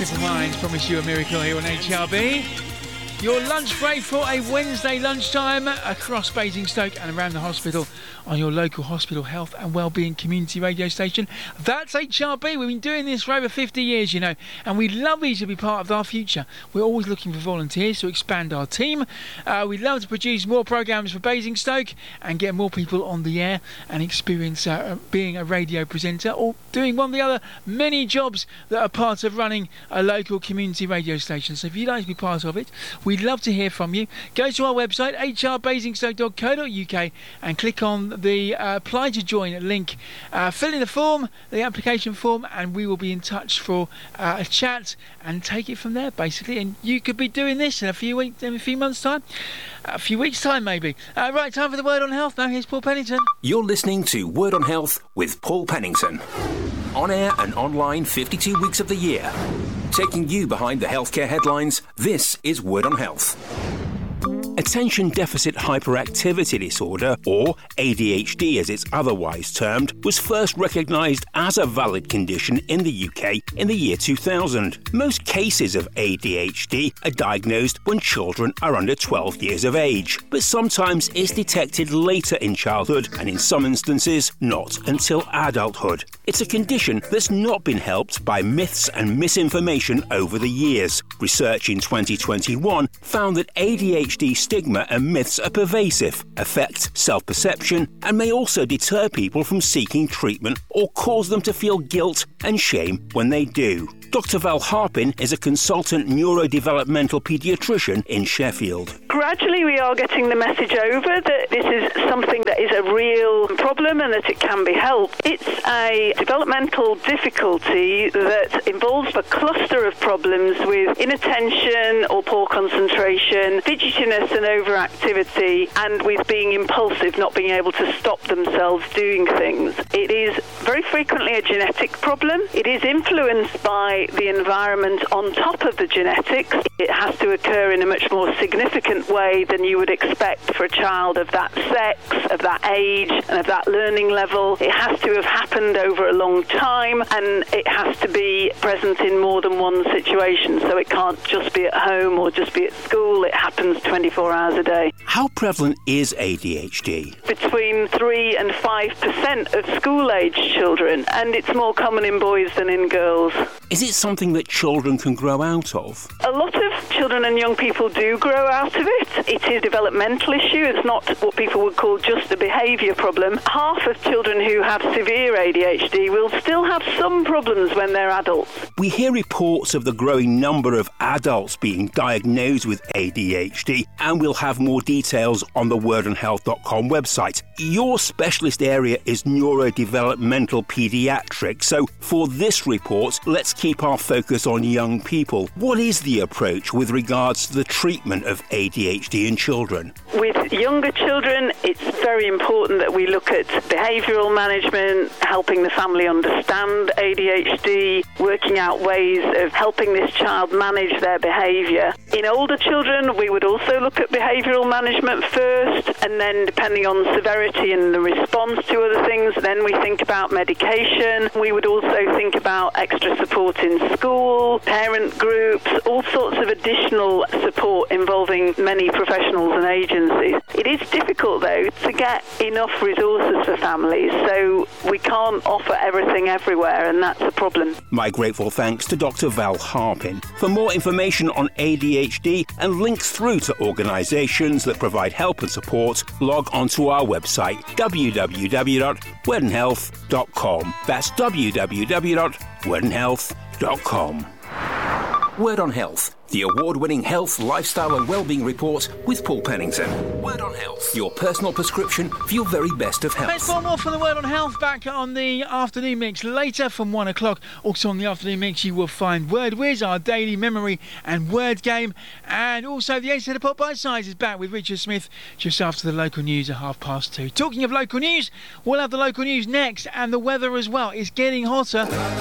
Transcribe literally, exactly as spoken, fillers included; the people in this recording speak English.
Simple Minds promise you a miracle here on H R B. Your lunch break for a Wednesday lunchtime across Basingstoke and around the hospital on your local hospital health and wellbeing community radio station. That's H R B. We've been doing this for over fifty years, you know, and we'd love you to be part of our future. We're always looking for volunteers to expand our team. Uh, we'd love to produce more programmes for Basingstoke and get more people on the air and experience uh, being a radio presenter or doing one of the other many jobs that are part of running a local community radio station. So if you'd like to be part of it, we'd love to hear from you. Go to our website, h r basingstoke dot co dot u k, and click on the uh, apply to join link. Uh, fill in the form, the application form, and we will be in touch for uh, a chat and take it from there, basically. And you could be doing this in a few weeks, in a few months' time, a few weeks' time, maybe. Uh, right, time for the Word on Health. Now here's Paul Pennington. You're listening to Word on Health with Paul Pennington. On air and online fifty-two weeks of the year. Taking you behind the healthcare headlines, this is Word on Health. Attention Deficit Hyperactivity Disorder, or A D H D as it's otherwise termed, was first recognised as a valid condition in the U K in the year two thousand. Most cases of A D H D are diagnosed when children are under twelve years of age, but sometimes it's detected later in childhood and in some instances not until adulthood. It's a condition that's not been helped by myths and misinformation over the years. Research in twenty twenty-one found that A D H D stigma and myths are pervasive, affect self-perception, and may also deter people from seeking treatment or cause them to feel guilt and shame when they do. Doctor Val Harpin is a consultant neurodevelopmental paediatrician in Sheffield. Gradually we are getting the message over that this is something that is a real problem and that it can be helped. It's a developmental difficulty that involves a cluster of problems with inattention or poor concentration, fidgetiness and overactivity, and with being impulsive, not being able to stop themselves doing things. It is very frequently a genetic problem. It is influenced by the environment on top of the genetics. It has to occur in a much more significant way than you would expect for a child of that sex, of that age, and of that learning level. It has to have happened over a long time, and it has to be present in more than one situation. So it can't just be at home or just be at school. It happens twenty-four hours a day. How prevalent is A D H D? Between three and five percent of school-age children, and it's more common in boys than in girls. Is it something that children can grow out of? A lot of children and young people do grow out of it. It is a developmental issue. It's not what people would call just a behaviour problem. Half of children who have severe A D H D will still have some problems when they're adults. We hear reports of the growing number of adults being diagnosed with A D H D, and we'll have more details on the word on health dot com website. Your specialist area is neurodevelopmental paediatrics, so for this report, let's keep our focus on young people. What is the approach with regards to the treatment of A D H D in children? With younger children, it's very important that we look at behavioural management, helping the family understand A D H D, working out ways of helping this child manage their behaviour. In older children, we would also look at behavioural management first, and then depending on severity and the response to other things, then we think about medication. We would also think about extra support in school, parent groups, all sorts of additional support involving many professionals and agencies. It is difficult, though, to get enough resources for families, so we can't offer everything everywhere, and that's a problem. My grateful thanks to Doctor Val Harpin. For more information on A D H D and links through to organisations that provide help and support, log onto our website, w w w dot word on health dot com. That's w w w dot word on health dot com. Word on Health, the award-winning health, lifestyle and wellbeing report with Paul Pennington. Word on Health, your personal prescription for your very best of health. Let's one more for the Word on Health back on the afternoon mix later from one o'clock. Also on the afternoon mix you will find Word Whiz, our daily memory and word game, and also the Ace of the Pop Bite Size is back with Richard Smith just after the local news at half past two. Talking of local news, we'll have the local news next and the weather as well. It's getting hotter.